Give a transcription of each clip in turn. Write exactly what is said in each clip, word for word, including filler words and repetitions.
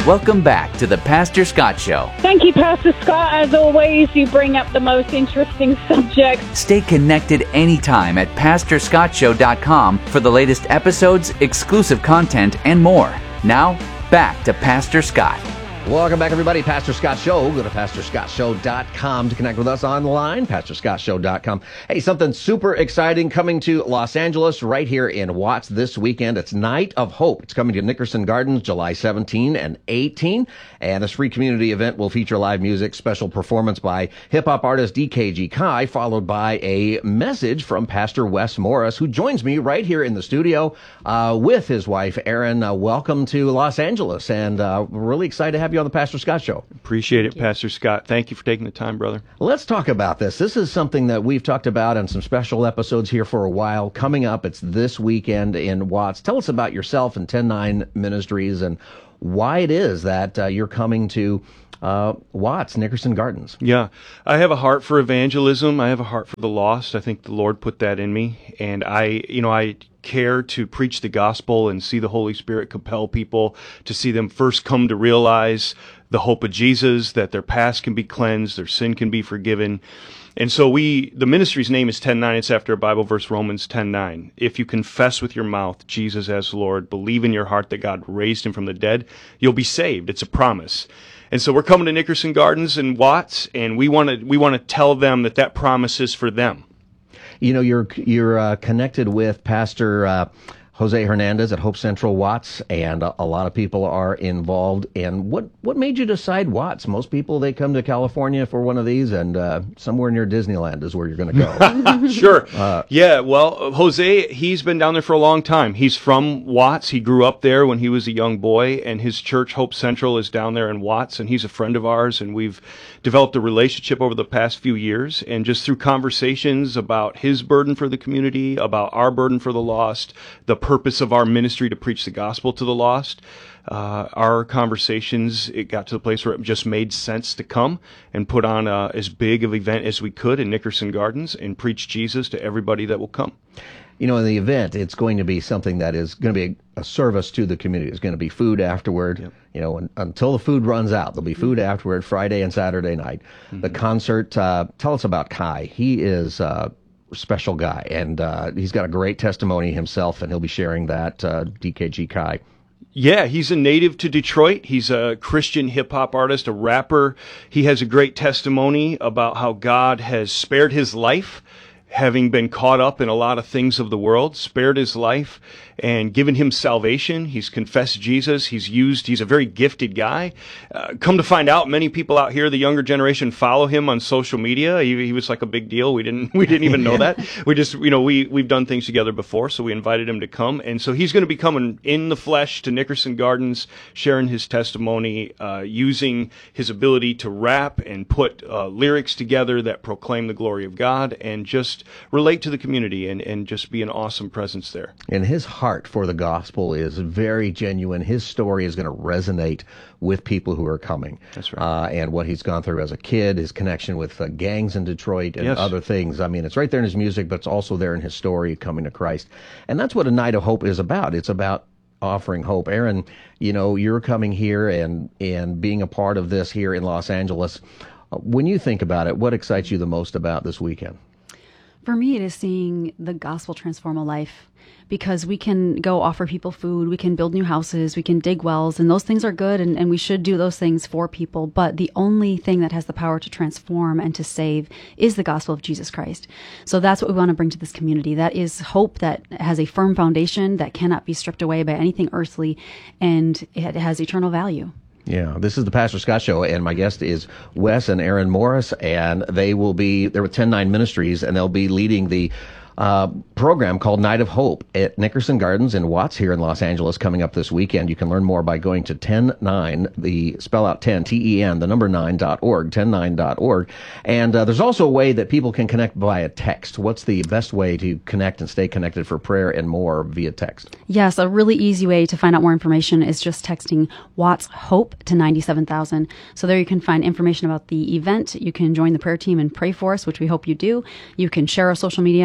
Welcome back to the Pastor Scott Show. Thank you, Pastor Scott. As always, you bring up the most interesting subjects. Stay connected anytime at pastor scott show dot com for the latest episodes, exclusive content, and more. Now, back to Pastor Scott. Welcome back, everybody. Pastor Scott Show. Go to pastor scott show dot com to connect with us online, pastor scott show dot com. Hey, something super exciting coming to Los Angeles right here in Watts this weekend. It's Night of Hope. It's coming to Nickerson Gardens July seventeenth and eighteenth. And this free community event will feature live music, special performance by hip-hop artist D K G Kai, followed by a message from Pastor Wes Morris, who joins me right here in the studio uh, with his wife, Erin. Uh, welcome to Los Angeles, and uh, we're really excited to have you on the Pastor Scott Show. Appreciate it, Pastor Scott. Thank you for taking the time, brother. Let's talk about this. This is something that we've talked about in some special episodes here for a while. Coming up, it's this weekend in Watts. Tell us about yourself and ten nine Ministries and why it is that uh, you're coming to uh, Watts, Nickerson Gardens. Yeah, I have a heart for evangelism. I have a heart for the lost. I think the Lord put that in me. And I, you know, I care to preach the gospel and see the Holy Spirit compel people to see them first come to realize the hope of Jesus, that their past can be cleansed, their sin can be forgiven. And so we, the ministry's name is ten nine. It's after a Bible verse, Romans ten nine. If you confess with your mouth Jesus as Lord, believe in your heart that God raised him from the dead, you'll be saved. It's a promise. And so we're coming to Nickerson Gardens and Watts, and we want to we want to tell them that that promise is for them. You know, you're you're uh, connected with Pastor uh, Jose Hernandez at Hope Central Watts, and a, a lot of people are involved. And what, what made you decide Watts? Most people, they come to California for one of these, and uh, somewhere near Disneyland is where you're going to go. Sure. Uh, yeah, well, Jose, he's been down there for a long time. He's from Watts. He grew up there when he was a young boy, and his church, Hope Central, is down there in Watts, and he's a friend of ours, and we've developed a relationship over the past few years, and just through conversations about his burden for the community, about our burden for the lost, the purpose of our ministry to preach the gospel to the lost, uh, our conversations, it got to the place where it just made sense to come and put on a, as big of an event as we could in Nickerson Gardens and preach Jesus to everybody that will come. You know, in the event, it's going to be something that is going to be a, a service to the community. It's going to be food afterward. Yep. You know, and, until the food runs out, there'll be food mm-hmm. afterward, Friday and Saturday night. Mm-hmm. The concert, uh, tell us about Kai. He is uh, a special guy, and uh, he's got a great testimony himself, and he'll be sharing that, uh, D K G Kai. Yeah, he's a native to Detroit. He's a Christian hip-hop artist, a rapper. He has a great testimony about how God has spared his life, having been caught up in a lot of things of the world, spared his life and given him salvation. He's confessed Jesus. He's used, he's a very gifted guy. Uh, come to find out, many people out here, the younger generation, follow him on social media. He, he was like a big deal. We didn't, we didn't even know that. We just, you know, we, we've done things together before, so we invited him to come. And so he's going to be coming in the flesh to Nickerson Gardens, sharing his testimony, uh, using his ability to rap and put uh, lyrics together that proclaim the glory of God and just relate to the community and, and just be an awesome presence there. And his heart for the gospel is very genuine. His story is going to resonate with people who are coming. That's right. Uh, and what he's gone through as a kid, his connection with uh, gangs in Detroit and yes. other things. I mean, it's right there in his music, but it's also there in his story coming to Christ. And that's what A Night of Hope is about. It's about offering hope. Erin, you know, you're coming here and, and being a part of this here in Los Angeles. Uh, when you think about it, what excites you the most about this weekend? For me, it is seeing the gospel transform a life, because we can go offer people food, we can build new houses, we can dig wells, and those things are good, and, and we should do those things for people. But the only thing that has the power to transform and to save is the gospel of Jesus Christ. So that's what we want to bring to this community. That is hope that has a firm foundation that cannot be stripped away by anything earthly, and it has eternal value. Yeah, this is the Pastor Scott Show, and my guest is Wes and Erin Morris, and they will be, they're with ten nine Ministries, and they'll be leading the uh, program called Night of Hope at Nickerson Gardens in Watts here in Los Angeles coming up this weekend. You can learn more by going to ten nine, the spell out ten, T E N, the number nine dot org, ten nine dot org. And uh, there's also a way that people can connect via text. What's the best way to connect and stay connected for prayer and more via text? Yes, a really easy way to find out more information is just texting Watts Hope to ninety-seven thousand. So there you can find information about the event. You can join the prayer team and pray for us, which we hope you do. You can share our social media on all social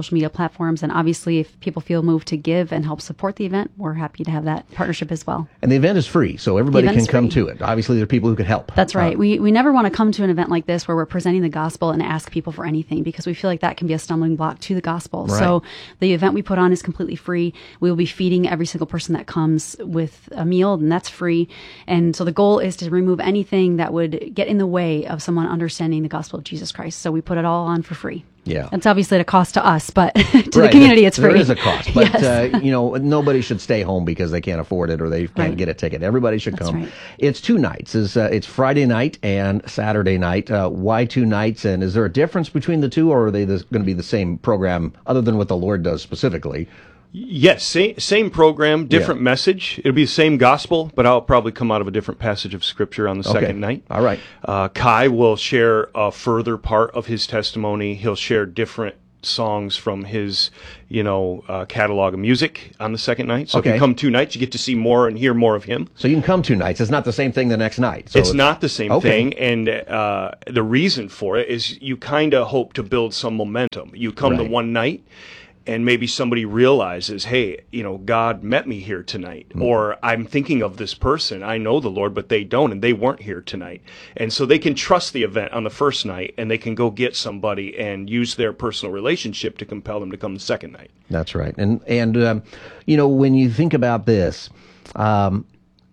social media platforms. And obviously, if people feel moved to give and help support the event, we're happy to have that partnership as well. And the event is free, so everybody can come free. to it. Obviously, there are people who can help. That's right. Uh, we we never want to come to an event like this where we're presenting the gospel and ask people for anything, because we feel like that can be a stumbling block to the gospel. Right. So the event we put on is completely free. We will be feeding every single person that comes with a meal, and that's free. And so the goal is to remove anything that would get in the way of someone understanding the gospel of Jesus Christ. So we put it all on for free. Yeah. It's obviously at a cost to us, but to Right. the community, it's free. There is a cost, but Yes. uh, you know, nobody should stay home because they can't afford it or they can't Right. get a ticket. Everybody should That's come. right. It's two nights. It's, uh, it's Friday night and Saturday night. Uh, why two nights? And is there a difference between the two, or are they going to be the same program, other than what the Lord does specifically? Yes, same, same program, different Yeah. message. It'll be the same gospel, but I'll probably come out of a different passage of Scripture on the Okay. second night. All right. Uh, Kai will share a further part of his testimony. He'll share different songs from his, you know, uh, catalog of music on the second night. So if Okay. you come two nights, you get to see more and hear more of him. So you can come two nights. It's not the same thing the next night. So It's not the same Okay. thing, and uh, the reason for it is you kind of hope to build some momentum. You come Right. to one night, and maybe somebody realizes, hey, you know, God met me here tonight, Mm. or I'm thinking of this person. I know the Lord, but they don't, and they weren't here tonight. And so they can trust the event on the first night, and they can go get somebody and use their personal relationship to compel them to come the second night. That's right. And, and um, you know, when you think about this, um,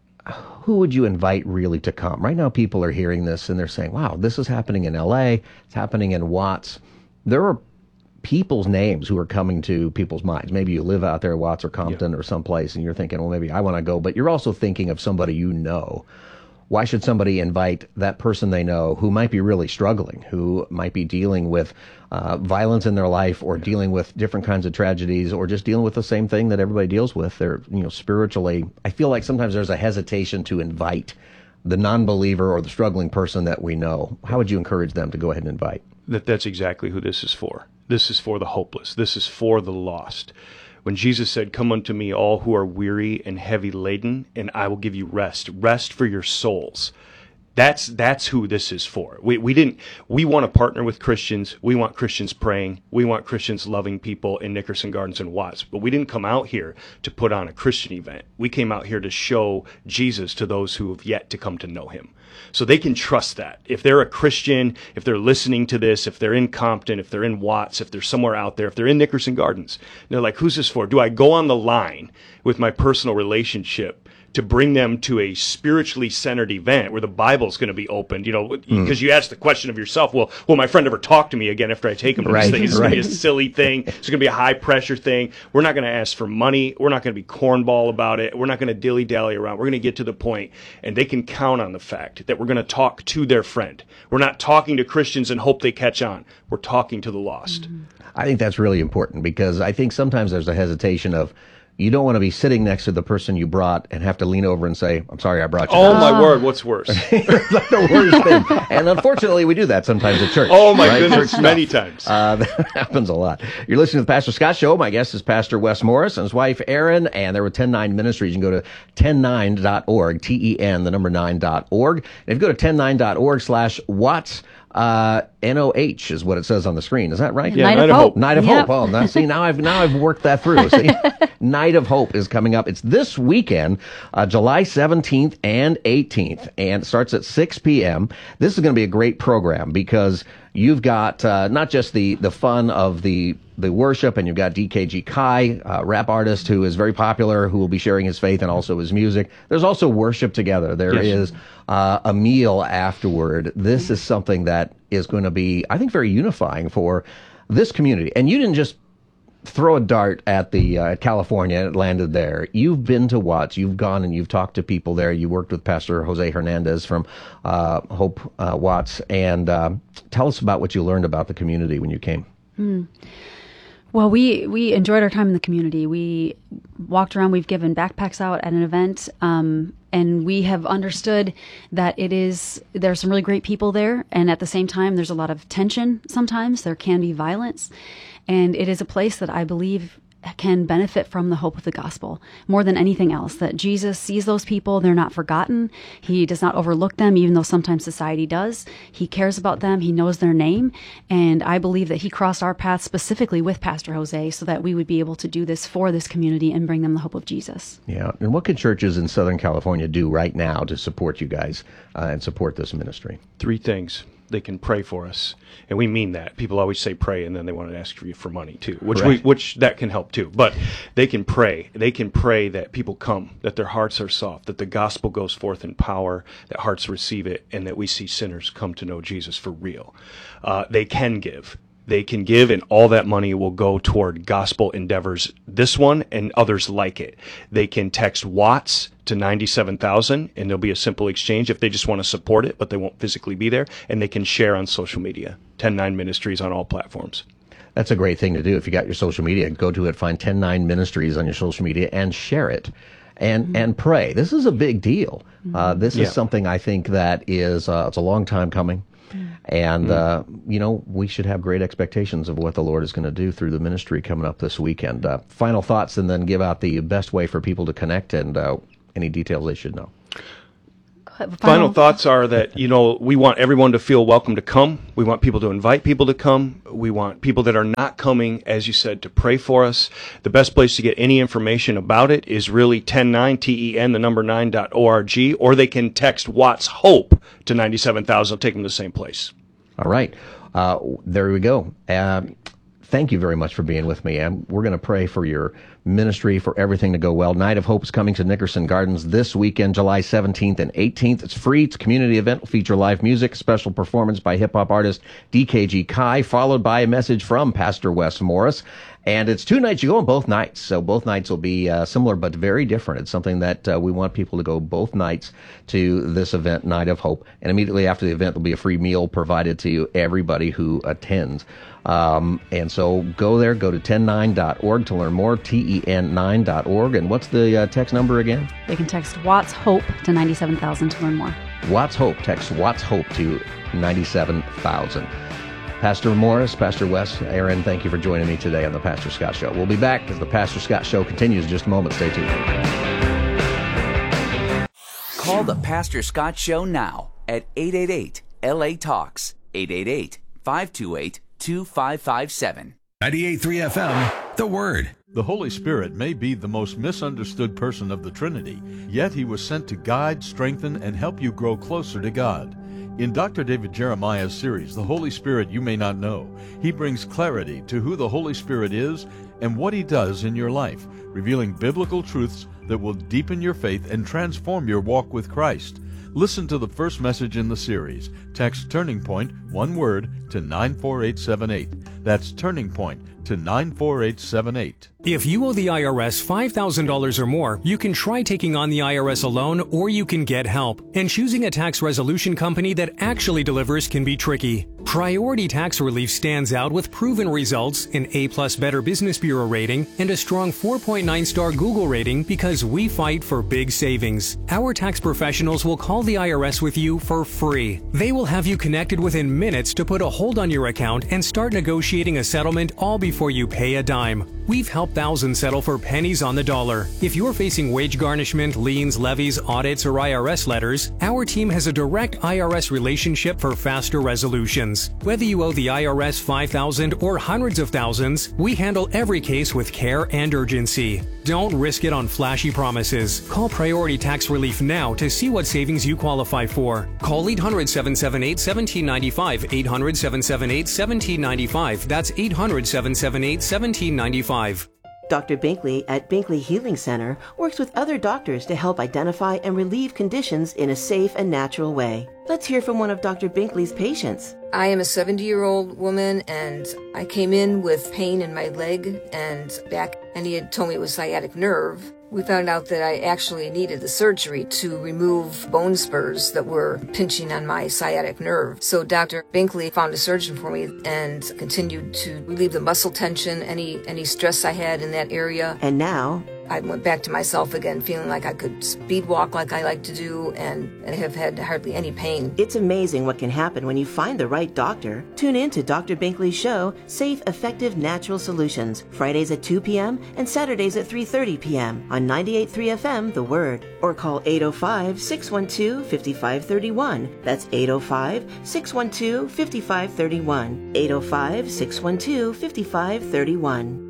who would you invite really to come? Right now, people are hearing this and they're saying, wow, this is happening in L A. It's happening in Watts. There are people's names who are coming to people's minds. Maybe you live out there, Watts or Compton or someplace, and you're thinking, well, maybe I want to go, but you're also thinking of somebody you know. Why should somebody invite that person they know who might be really struggling, who might be dealing with uh, violence in their life, or dealing with different kinds of tragedies, or just dealing with the same thing that everybody deals with? They're, you know, spiritually. I feel like sometimes there's a hesitation to invite the non-believer or the struggling person that we know. How would you encourage them to go ahead and invite? That that's exactly who this is for. This is for the hopeless. This is for the lost. When Jesus said, "Come unto me, all who are weary and heavy laden, and I will give you rest, rest for your souls." That's that's who this is for. We we didn't we want to partner with Christians. We want Christians praying. We want Christians loving people in Nickerson Gardens and Watts. But we didn't come out here to put on a Christian event. We came out here to show Jesus to those who have yet to come to know him. So they can trust that. If they're a Christian, if they're listening to this, if they're in Compton, if they're in Watts, if they're somewhere out there, if they're in Nickerson Gardens, they're like, who's this for? Do I go on the line with my personal relationship to bring them to a spiritually centered event where the Bible's going to be opened? You know, because you ask the question of yourself, well, will my friend ever talk to me again after I take him to Right, this thing? Is this going to be a right. silly thing? It's going to be a high pressure thing. We're not going to ask for money. We're not going to be cornball about it. We're not going to dilly dally around. We're going to get to the point, and they can count on the fact that we're going to talk to their friend. We're not talking to Christians and hope they catch on. We're talking to the lost. I think that's really important, because I think sometimes there's a hesitation of, you don't want to be sitting next to the person you brought and have to lean over and say, I'm sorry I brought you. Oh, this." my word, what's worse? It's like the worst thing. And unfortunately, we do that sometimes at church. Oh, my right? goodness, Church many stuff. times. Uh, that happens a lot. You're listening to the Pastor Scott Show. My guest is Pastor Wes Morris and his wife, Erin, and they're with ten nine Ministries. You can go to ten nine dot org, T E N, the number nine dot org. And if you go to ten nine dot org slash Watts, uh, N O H is what it says on the screen. Is that right? Yeah, Night Night of of Hope. Hope. Night of Yep. Hope. Oh, now, see, now I've, now I've worked that through. See? Night of Hope is coming up. It's this weekend, uh, July seventeenth and eighteenth, and it starts at six p.m. This is going to be a great program, because you've got uh, not just the, the fun of the the worship, and you've got D K G Kai, a rap artist who is very popular, who will be sharing his faith and also his music. There's also worship together. There Yes. is uh, a meal afterward. This is something that is going to be, I think, very unifying for this community. And you didn't just throw a dart at the uh, California and it landed there. You've been to Watts. You've gone and you've talked to people there. You worked with Pastor Jose Hernandez from uh, Hope uh, Watts. And uh, tell us about what you learned about the community when you came. Mm. Well, we, we enjoyed our time in the community. We walked around. We've given backpacks out at an event, um, and we have understood that it is, there are some really great people there, and at the same time, there's a lot of tension sometimes. There can be violence, and it is a place that I believe can benefit from the hope of the gospel more than anything else, that Jesus sees those people. They're not forgotten. He does not overlook them, even though sometimes society does. He cares about them. He knows their name. And I believe that he crossed our path specifically with Pastor Jose so that we would be able to do this for this community and bring them the hope of Jesus. Yeah. And what can churches in Southern California do right now to support you guys uh, and support this ministry? Three things. They can pray for us, and we mean that. People always say pray, and then they want to ask you for money too, which we, which that can help too. But they can pray. They can pray that people come, that their hearts are soft, that the gospel goes forth in power, that hearts receive it, and that we see sinners come to know Jesus for real. Uh, they can give. They can give, and all that money will go toward gospel endeavors, this one and others like it. They can text Watts to ninety-seven thousand, and there'll be a simple exchange if they just want to support it, but they won't physically be there. And they can share on social media, ten nine Ministries on all platforms. That's a great thing to do. If you got your social media, go to it, find ten nine Ministries on your social media, and share it. And mm-hmm. and pray. This is a big deal. Mm-hmm. Uh, this yeah. is something I think that is, uh, it's a long time coming. And, uh, you know, we should have great expectations of what the Lord is going to do through the ministry coming up this weekend. Uh, final thoughts, and then give out the best way for people to connect and uh, any details they should know. Final, Final thoughts are that, you know, we want everyone to feel welcome to come. We want people to invite people to come. We want people that are not coming, as you said, to pray for us. The best place to get any information about it is really ten nine, T E N, the number nine dot org, or they can text Watts Hope to ninety-seven thousand. It'll take them to the same place. All right. Uh, there we go. Um, thank you very much for being with me. Um, we're going to pray for your ministry, for everything to go well. Night of Hope is coming to Nickerson Gardens this weekend, July seventeenth and eighteenth. It's free. It's a community event. Will feature live music, special performance by hip-hop artist D K G Kai, followed by a message from Pastor Wes Morris. And it's two nights. You go on both nights. So both nights will be uh, similar but very different. It's something that uh, we want people to go both nights to this event, Night of Hope. And immediately after the event, there'll be a free meal provided to everybody who attends. Um, and so go there, go to ten nine dot org to learn more, T E N nine dot org. And what's the uh, text number again? They can text Watts Hope to ninety-seven thousand to learn more. Watts Hope. Text Watts Hope to ninety-seven thousand. Pastor Morris, Pastor Wes, Aaron, thank you for joining me today on the Pastor Scott Show. We'll be back as the Pastor Scott Show continues in just a moment. Stay tuned. Call the Pastor Scott Show now at eight eight eight L A Talks, eight eight eight, five two eight, two five five seven. ninety-eight point three F M, The Word. The Holy Spirit may be the most misunderstood person of the Trinity, yet he was sent to guide, strengthen, and help you grow closer to God. In Doctor David Jeremiah's series, The Holy Spirit You May Not Know, he brings clarity to who the Holy Spirit is and what he does in your life, revealing biblical truths that will deepen your faith and transform your walk with Christ. Listen to the first message in the series. Text Turning Point, one word, to nine four eight seven eight. That's Turning Point to nine four eight seven eight. If you owe the I R S five thousand dollars or more, you can try taking on the I R S alone, or you can get help. And choosing a tax resolution company that actually delivers can be tricky. Priority Tax Relief stands out with proven results, an A-plus Better Business Bureau rating, and a strong four point nine star Google rating because we fight for big savings. Our tax professionals will call the I R S with you for free. They will have you connected within minutes to put a hold on your account and start negotiating a settlement all before you pay a dime. We've helped thousands settle for pennies on the dollar. If you're facing wage garnishment, liens, levies, audits, or I R S letters, our team has a direct I R S relationship for faster resolutions. Whether you owe the I R S five thousand dollars or hundreds of thousands, we handle every case with care and urgency. Don't risk it on flashy promises. Call Priority Tax Relief now to see what savings you qualify for. Call eight hundred, seven seven eight, one seven nine five, eight hundred, seven seven eight, one seven nine five. That's eight hundred, seven seven eight, one seven nine five. Doctor Binkley at Binkley Healing Center works with other doctors to help identify and relieve conditions in a safe and natural way. Let's hear from one of Doctor Binkley's patients. I am a seventy-year-old woman, and I came in with pain in my leg and back, and he had told me it was sciatic nerve. We found out that I actually needed the surgery to remove bone spurs that were pinching on my sciatic nerve. So Doctor Binkley found a surgeon for me and continued to relieve the muscle tension, any any stress I had in that area. And now, I went back to myself again, feeling like I could speed walk like I like to do, and, and have had hardly any pain. It's amazing what can happen when you find the right doctor. Tune in to Doctor Binkley's show, Safe, Effective, Natural Solutions, Fridays at two p.m. and Saturdays at three thirty p.m. on ninety-eight point three F M, The Word. Or call eight oh five, six one two, five five three one. That's eight oh five, six one two, five five three one. eight oh five, six one two, five five three one.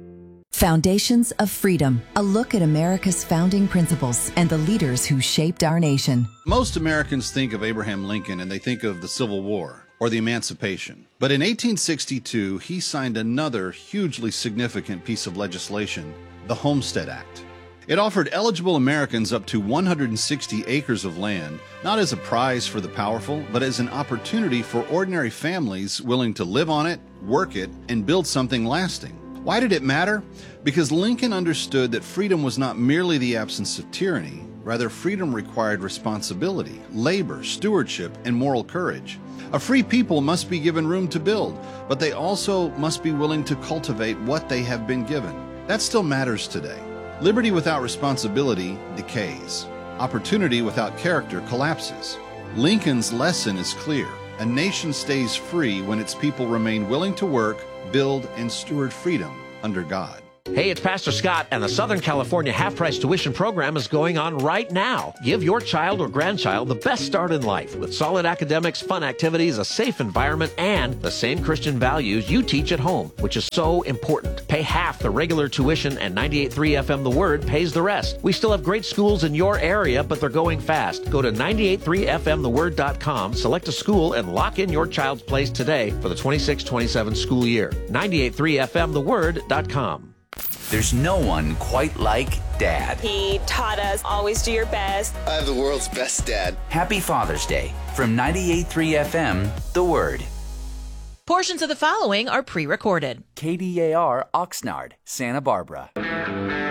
Foundations of Freedom, a look at America's founding principles and the leaders who shaped our nation. Most Americans think of Abraham Lincoln and they think of the Civil War or the Emancipation. But in eighteen sixty-two, he signed another hugely significant piece of legislation, the Homestead Act. It offered eligible Americans up to one hundred sixty acres of land, not as a prize for the powerful, but as an opportunity for ordinary families willing to live on it, work it, and build something lasting. Why did it matter? Because Lincoln understood that freedom was not merely the absence of tyranny. Rather, freedom required responsibility, labor, stewardship, and moral courage. A free people must be given room to build, but they also must be willing to cultivate what they have been given. That still matters today. Liberty without responsibility decays. Opportunity without character collapses. Lincoln's lesson is clear. A nation stays free when its people remain willing to work, build, and steward freedom under God. Hey, it's Pastor Scott, and the Southern California half-price tuition program is going on right now. Give your child or grandchild the best start in life with solid academics, fun activities, a safe environment, and the same Christian values you teach at home, which is so important. Pay half the regular tuition, and ninety-eight point three F M The Word pays the rest. We still have great schools in your area, but they're going fast. Go to ninety-eight point three F M the word dot com, select a school, and lock in your child's place today for the twenty-six twenty-seven school year. ninety-eight point three F M the word dot com. There's no one quite like Dad. He taught us always do your best. I have the world's best dad. Happy Father's Day from ninety-eight point three F M, The Word. Portions of the following are pre-recorded. K D A R Oxnard, Santa Barbara.